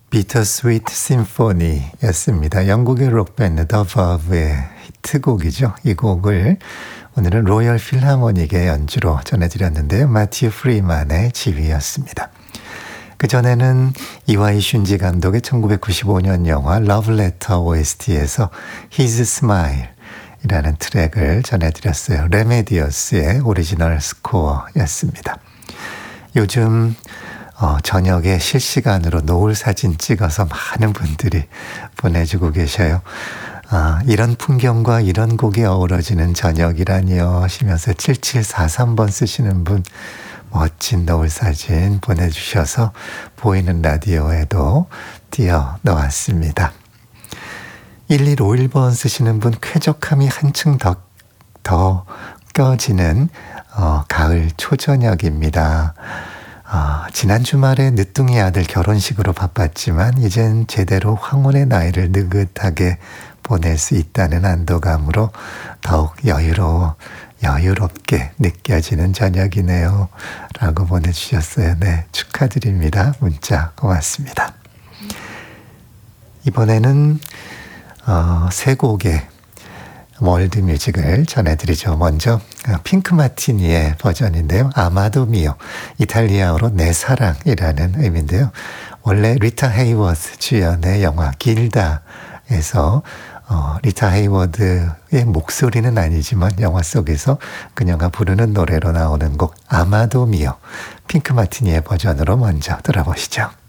비터스위트 심포니였습니다. 영국의 록밴드 더 버브의 히트곡이죠. 이 곡을 오늘은 로열 필하모닉의 연주로 전해드렸는데요. 마티유 프리만의 지휘였습니다. 그전에는 이와이 슌지 감독의 1995년 영화 러브레터 OST에서 His Smile 이라는 트랙을 전해드렸어요. 레메디어스의 오리지널 스코어였습니다. 요즘 저녁에 실시간으로 노을 사진 찍어서 많은 분들이 보내주고 계셔요. 이런 풍경과 이런 곡이 어우러지는 저녁이라니요 하시면서 7743번 쓰시는 분 멋진 노을 사진 보내주셔서 보이는 라디오에도 띄워 넣었습니다. 1151번 쓰시는 분 쾌적함이 한층 더 꺼지는 가을 초저녁입니다. 지난 주말에 늦둥이 아들 결혼식으로 바빴지만 이젠 제대로 황혼의 나이를 느긋하게 보낼 수 있다는 안도감으로 더욱 여유롭게 느껴지는 저녁이네요. 라고 보내주셨어요. 네, 축하드립니다. 문자 고맙습니다. 이번에는 세 곡의 월드뮤직을 전해드리죠. 먼저 핑크 마티니의 버전인데요. 아마도 미오, 이탈리아어로 내 사랑이라는 의미인데요. 원래 리타 헤이워드 주연의 영화 길다에서 리타 헤이워드의 목소리는 아니지만 영화 속에서 그녀가 부르는 노래로 나오는 곡 아마도 미오, 핑크 마티니의 버전으로 먼저 들어보시죠.